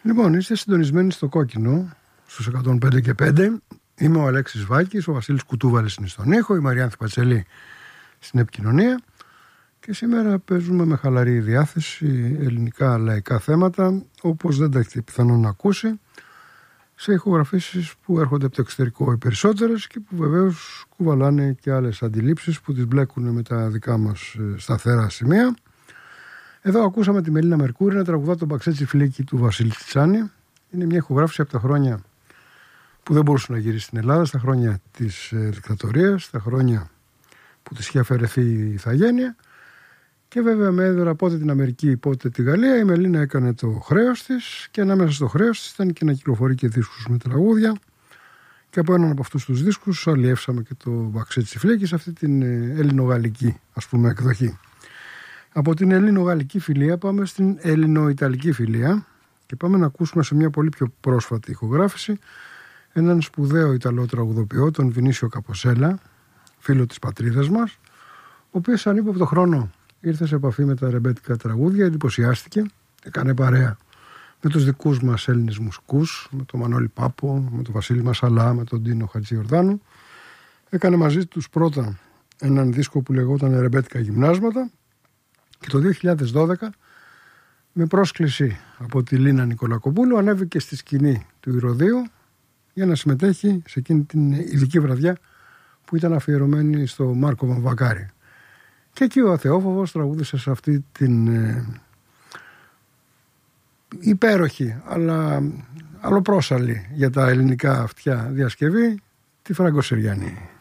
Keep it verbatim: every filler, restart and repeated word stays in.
Λοιπόν, είστε συντονισμένοι στο Κόκκινο, στους εκατόν πέντε και πέντε. Είμαι ο Αλέξης Βάκης, ο Βασίλης Κουτούβαλης είναι στον ήχο, η Μαριάνθη Πατσελή στην επικοινωνία. Και σήμερα παίζουμε με χαλαρή διάθεση ελληνικά λαϊκά θέματα, όπως δεν τα έχετε πιθανόν να ακούσει, σε ηχογραφήσεις που έρχονται από το εξωτερικό οι περισσότερες και που βεβαίως κουβαλάνε και άλλες αντιλήψεις που τις μπλέκουν με τα δικά μας σταθερά σημεία. Εδώ ακούσαμε τη Μελίνα Μερκούρη να τραγουδά τον Μπαξέτσι Φλίκι του Βασίλη Τσιτσάνη. Είναι μια ηχογράφηση από τα χρόνια που δεν μπορούσε να γυρίσει στην Ελλάδα, στα χρόνια της δικτατορίας, στα χρόνια που της είχε αφαιρεθεί η ηθαγένεια. Και βέβαια με έδωρα πότε την Αμερική, πότε τη Γαλλία. Η Μελίνα έκανε το χρέος της και ανάμεσα στο χρέος της ήταν και να κυκλοφορεί και δίσκους με τραγούδια. Και από έναν από αυτούς τους δίσκους αλλιεύσαμε και το Μπαξέτσι Φλίκι σε αυτή την ελληνογαλλική, ας πούμε, εκδοχή. Από την ελληνογαλλική φιλία πάμε στην ελληνοϊταλική φιλία και πάμε να ακούσουμε σε μια πολύ πιο πρόσφατη ηχογράφηση έναν σπουδαίο Ιταλό τραγουδοποιό, τον Βινίσιο Καποσέλα, φίλο της πατρίδας μας, ο οποίος σαν ύποπτο χρόνο ήρθε σε επαφή με τα ρεμπέτικα τραγούδια, εντυπωσιάστηκε, έκανε παρέα με τους δικούς μας Έλληνες μουσικούς, με τον Μανώλη Πάπο, με τον Βασίλη Μασαλά, με τον Ντίνο Χατζιορδάνου. Έκανε μαζί τους πρώτα έναν δίσκο που λεγόταν Ρεμπέτικα Γυμνάσματα και το δύο χιλιάδες δώδεκα με πρόσκληση από τη Λίνα Νικολακοπούλου ανέβηκε στη σκηνή του Ηρωδείου για να συμμετέχει σε εκείνη την ειδική βραδιά που ήταν αφιερωμένη στο Μάρκο Βαμβακάρη. Και εκεί ο Αθεόφοβος τραγούδισε σε αυτή την ε, υπέροχη αλλά αλλοπρόσαλη για τα ελληνικά αυτιά διασκευή τη Φραγκο Συριανή.